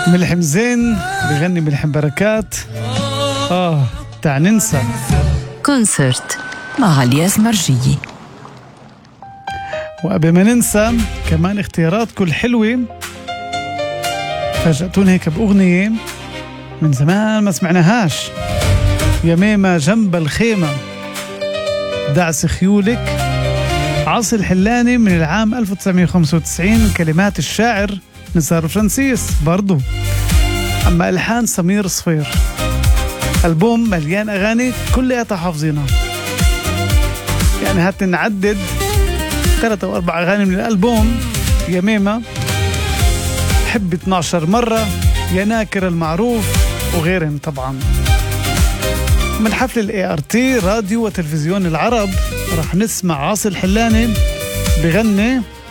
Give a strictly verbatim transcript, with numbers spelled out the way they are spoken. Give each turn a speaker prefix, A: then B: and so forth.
A: ملحم زين بغني ملحم بركات. آه تاع ننسى.
B: كونسرت مع علياء مرجية.
A: وقبل ما ننسى كمان اختياراتكم الحلوة، فاجأتون هيك بأغنية من زمان ما سمعناهاش، يميمة جنب الخيمة، دعس خيولك، عاصي الحلاني من العام ألف وتسعمية وخمسة وتسعين، كلمات الشاعر نزار فرانسيس برضو، أما ألحان سمير صفير. ألبوم مليان أغاني كلها حافظينها، يعني هات نعدد ثلاثة أو أربع أغاني من الألبوم: يميمة، حب اثناشر مرة، يا ناكر المعروف، وغيرهم طبعا. من حفل الاي ار تي راديو وتلفزيون العرب راح نسمع عاصي الحلاني بغني